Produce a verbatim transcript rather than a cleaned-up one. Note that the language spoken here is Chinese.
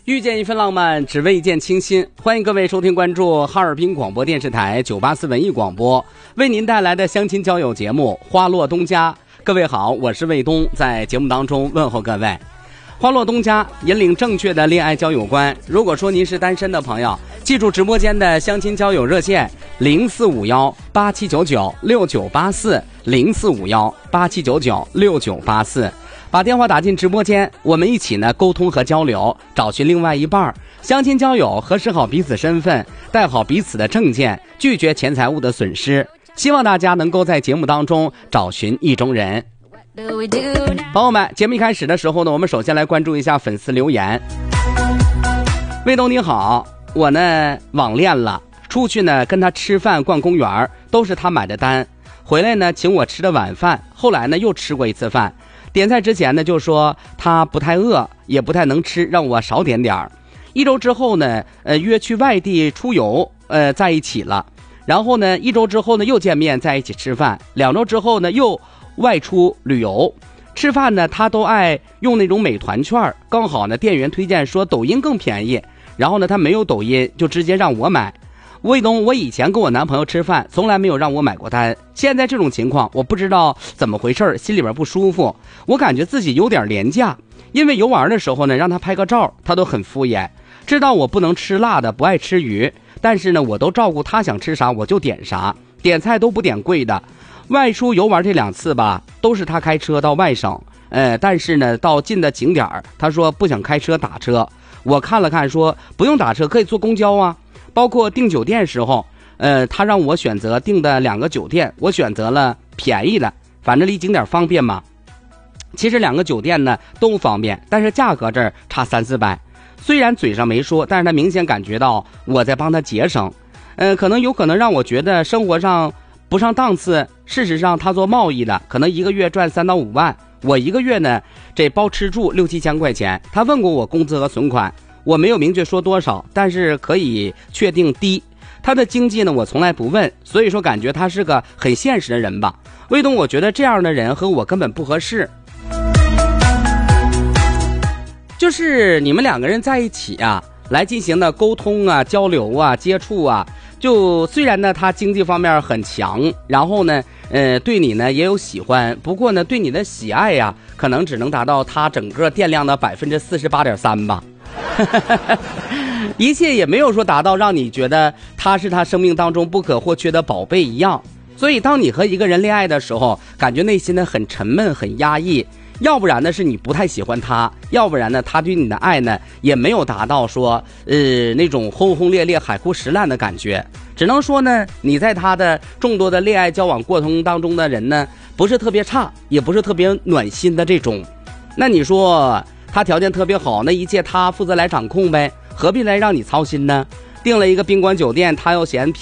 遇见一份浪漫，只为一见倾心。欢迎各位收听关注哈尔滨广播电视台九八四文艺广播为您带来的相亲交友节目《花落东家》。各位好，我是卫东，在节目当中问候各位。花落东家引领正确的恋爱交友观。如果说您是单身的朋友，记住直播间的相亲交友热线零四五幺八七九九六九八四零四五幺八七九九六九八四，把电话打进直播间，我们一起呢沟通和交流，找寻另外一半。相亲交友，核实好彼此身份，带好彼此的证件，拒绝钱财物的损失。希望大家能够在节目当中找寻意中人。朋友们，节目一开始的时候呢，我们首先来关注一下粉丝留言。卫东你好，我呢网恋了，出去呢跟他吃饭逛公园都是他买的单，回来呢请我吃的晚饭，后来呢又吃过一次饭，点菜之前呢就说他不太饿也不太能吃，让我少点点儿。一周之后呢呃约去外地出游呃在一起了，然后呢一周之后呢又见面在一起吃饭，两周之后呢又外出旅游。吃饭呢他都爱用那种美团券，刚好呢店员推荐说抖音更便宜，然后呢他没有抖音就直接让我买。卫东，我以前跟我男朋友吃饭从来没有让我买过单，现在这种情况我不知道怎么回事，心里边不舒服，我感觉自己有点廉价。因为游玩的时候呢让他拍个照，他都很敷衍，知道我不能吃辣的，不爱吃鱼，但是呢我都照顾他想吃啥我就点啥，点菜都不点贵的。外出游玩这两次吧都是他开车到外省，呃，但是呢到近的景点他说不想开车打车，我看了看说不用打车可以坐公交啊。包括订酒店时候呃，他让我选择订的两个酒店，我选择了便宜的，反正离景点方便嘛。其实两个酒店呢都方便，但是价格这儿差三四百，虽然嘴上没说，但是他明显感觉到我在帮他节省，呃，可能有可能让我觉得生活上不上档次。事实上他做贸易的，可能一个月赚三到五万，我一个月呢这包吃住六七千块钱。他问过我工资和存款，我没有明确说多少，但是可以确定低。他的经济呢我从来不问，所以说感觉他是个很现实的人吧。卫东，我觉得这样的人和我根本不合适。就是你们两个人在一起啊来进行的沟通啊交流啊接触啊，就虽然呢他经济方面很强，然后呢呃对你呢也有喜欢，不过呢对你的喜爱呀、啊、可能只能达到他整个电量的百分之四十八点三吧一切也没有说达到让你觉得他是他生命当中不可或缺的宝贝一样。所以当你和一个人恋爱的时候，感觉内心呢很沉闷很压抑，要不然呢是你不太喜欢他，要不然呢他对你的爱呢也没有达到说呃那种轰轰烈烈海枯石烂的感觉。只能说呢你在他的众多的恋爱交往过程当中的人呢不是特别差，也不是特别暖心的这种。那你说他条件特别好，那一切他负责来掌控呗，何必来让你操心呢？订了一个宾馆酒店他又嫌